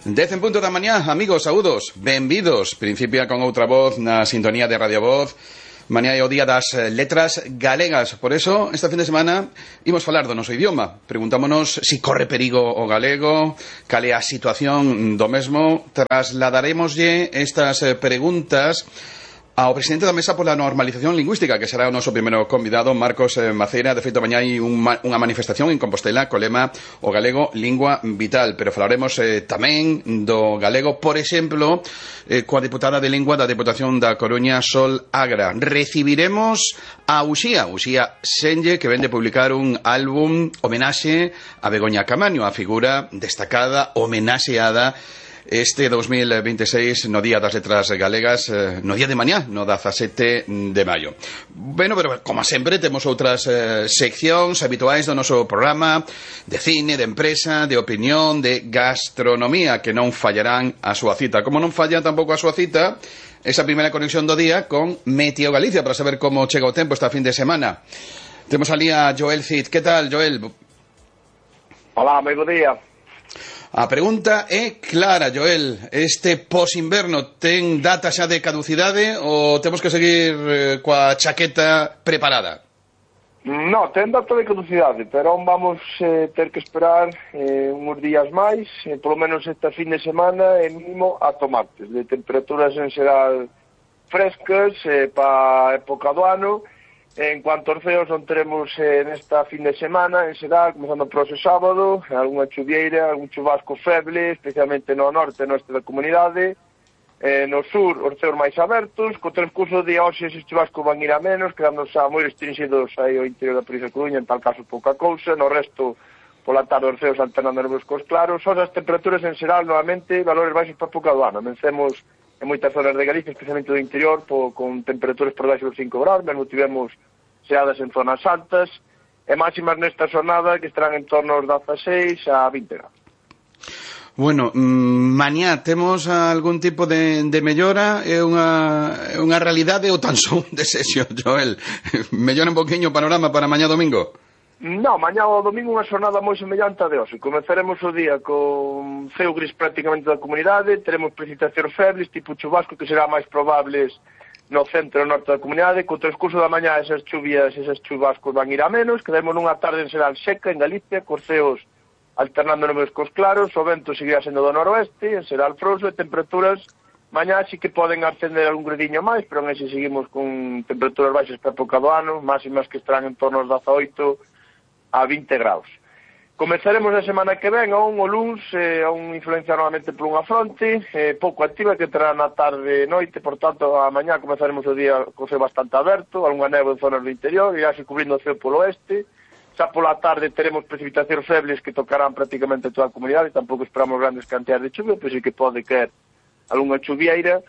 10 en punto da mañá, amigos, saúdos, benvidos. Principia con outra voz na sintonía de Radio Voz. Mañá é o día das letras galegas. Por eso, esta fin de semana, imos falar do noso idioma. Preguntámonos si corre perigo o galego, cal é a situación do mesmo. Trasladaremoslle estas preguntas ao presidente da Mesa pola Normalización Lingüística, que será o noso primeiro convidado, Marcos Maceira. De feito, mañá hai unha manifestación en Compostela co lema o galego lingua vital, pero falaremos tamén do galego, por exemplo, coa deputada de lingua da Deputación da Coruña, Sol Agra. Recibiremos a Uxía Senlle, que vende publicar un álbum homenaxe a Begoña Camaño, a figura destacada, homenaxeada este 2026 no Día das Letras Galegas, no día de mañá, no 17 de maio. Bueno, pero como sempre temos outras seccións habituais do noso programa, de cine, de empresa, de opinión, de gastronomía, que non fallarán a súa cita. Como non falla tampouco a súa cita esa primeira conexión do día con Meteo Galicia, para saber como chega o tempo esta fin de semana. Temos ali a Joel Cid. Que tal, Joel? Hola, moi bo día. A pregunta é clara, Joel. Este posinverno ten data xa de caducidade ou temos que seguir coa chaqueta preparada? No, ten data de caducidade, pero vamos ter que esperar uns días máis, polo menos esta fin de semana, e mínimo ata o martes, de temperaturas en xeral frescas para a época do ano. En cuanto aos ceos, non teremos nesta fin de semana, en xeral, comezando por ese sábado, algunha chuvieira, algún chubasco feble, especialmente no norte e norte da comunidade. No sur, os ceos máis abertos, co transcurso de hoxe, eses chubascos van ir a menos, quedando xa moi restringidos aí ao interior da provincia de Coruña, en tal caso pouca cousa. No resto, pola tarde, os ceos alternando nubes cos claros. Só as temperaturas en xeral, novamente, valores baixos para a época do ano. Vencemos en moitas zonas de Galicia, especialmente do interior, con temperaturas por baixo dos 5 graus, mesmo tivemos xeadas en zonas altas, e máximas nesta xornada que estarán en torno aos 16 a 20 graus. Bueno, mañá temos algún tipo de mellora? É unha realidade ou tan só un desexo, Joel? Mellora un poquinho o panorama para mañá domingo? No, mañá o domingo unha xornada moi semellante a de hoxe. Comezaremos o día con ceo gris prácticamente da comunidade, teremos precipitacións febles, tipo chubasco, que será máis probables no centro e no norte da comunidade. Co transcurso da mañá esas chuvias, esas chubascos van ir a menos, quedamos nunha tarde en xeral seca en Galicia, cos ceos alternando nubes cos claros, o vento seguirá sendo do noroeste, en xeral frouxo, e temperaturas mañá sí que poden ascender algún gradiño máis, pero en ese seguimos con temperaturas baixas para a época do ano, máximas que estarán en torno aos 18 a 20 graus. Comezaremos a semana que ven, o luns, influenciado novamente por unha fronte, pouco activa, que entrará na tarde e noite, por tanto, a mañá comezaremos o día co ceo bastante aberto, algunha néboa en zonas do interior, irá se cubrindo o ceo polo oeste. Xa pola tarde teremos precipitacións febles que tocarán prácticamente toda a comunidade, tampouco esperamos grandes cantidades de chuvia, pero sí que pode caer algunha chuvieira.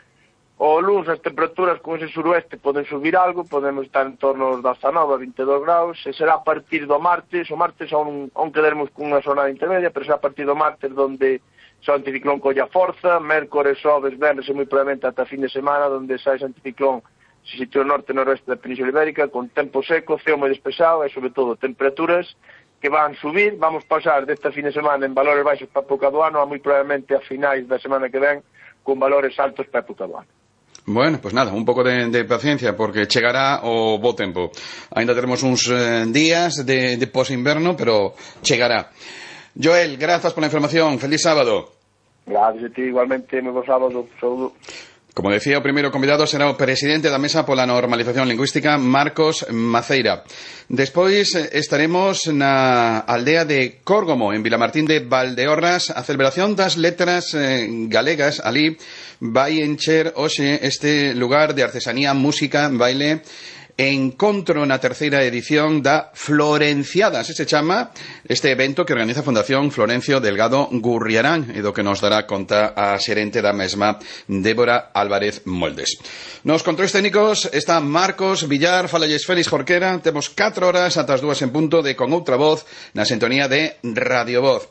O luns as temperaturas con ese suroeste poden subir algo, podemos estar en torno aos 19 a 22 graus, e será a partir do martes. O martes aún quedaremos con unha xornada intermedia, pero será a partir do martes donde xa o anticiclón colla forza, mércores, xoves, venres e moi probablemente ata fin de semana, donde xa ese anticiclón se sitúa no norte e noroeste da Península Ibérica, con tempo seco, ceo moi despexado e, sobre todo, temperaturas que van subir. Vamos pasar desta fin de semana en valores baixos para a época do ano, a moi probablemente a finais da semana que ven con valores altos para a época do ano. Bueno, pues nada, un pouco de paciencia, porque chegará o bo tempo. Ainda teremos uns días de posinverno, pero chegará. Joel, grazas pola información. Feliz sábado. Gracias a ti, igualmente, moi bo sábado. Saúdo. Como decía, o primeiro convidado será o presidente da Mesa pola Normalización Lingüística, Marcos Maceira. Despois estaremos na aldea de Córgomo, en Vilamartín de Valdeorras. A celebración das letras galegas ali vai encher hoxe este lugar de artesanía, música, baile, encontro na terceira edición da Florenciadas, se chama este evento que organiza a Fundación Florencio Delgado Gurriarán, e do que nos dará conta a xerente da mesma, Débora Álvarez Moldes. Nos controis técnicos está Marcos Villar, falalles Félix Jorquera. Temos 4 horas ata as 2 en punto de Con Outra Voz na sintonía de Radio Voz.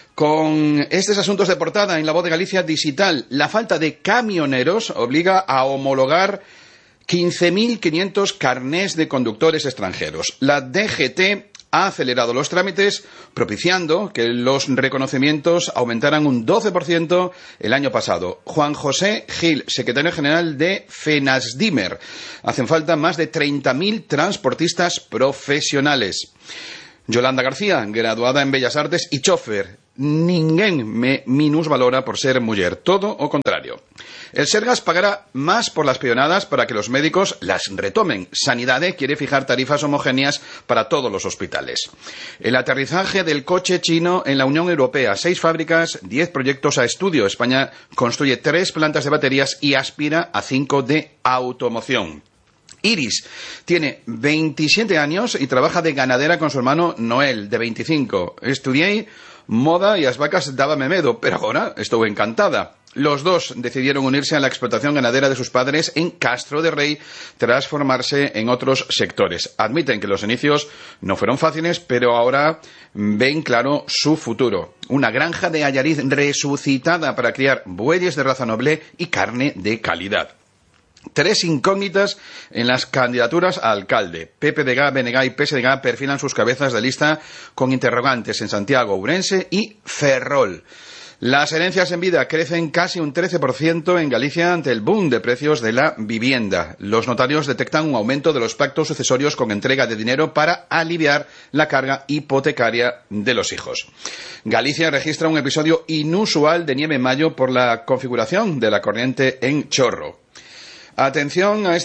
Con estes asuntos de portada en La Voz de Galicia Digital, la falta de camioneros obliga a homologar 15.500 carnés de conductores extranjeros. La DGT ha acelerado los trámites, propiciando que los reconocimientos aumentaran un 12% el año pasado. Juan José Gil, secretario general de FENASDIMER. Hacen falta más de 30.000 transportistas profesionales. Yolanda García, graduada en Bellas Artes y chofer. Ninguén me minusvalora por ser muller, todo o contrario. El Sergas pagará más por las peonadas para que los médicos las retomen. Sanidade quiere fijar tarifas homogéneas para todos los hospitales. El aterrizaje del coche chino en la Unión Europea. 6 fábricas, 10 proyectos a estudio. España construye 3 plantas de baterías y aspira a 5 de automoción. Iris tiene 27 años y trabaja de ganadera con su hermano Noel, de 25. Estudié moda y as vacas dábame medo, pero ahora estoy encantada. Los dos decidieron unirse a la explotación ganadera de sus padres en Castro de Rey tras formarse en otros sectores. Admiten que los inicios no fueron fáciles, pero ahora ven claro su futuro. Una granja de Allariz resucitada para criar bueyes de raza noble y carne de calidad. 3 incógnitas en las candidaturas a alcalde. PPDG, BNG y PSDG perfilan sus cabezas de lista con interrogantes en Santiago, Ourense y Ferrol. Las herencias en vida crecen casi un 13% en Galicia ante el boom de precios de la vivienda. Los notarios detectan un aumento de los pactos sucesorios con entrega de dinero para aliviar la carga hipotecaria de los hijos. Galicia registra un episodio inusual de nieve en mayo por la configuración de la corriente en chorro. Atención a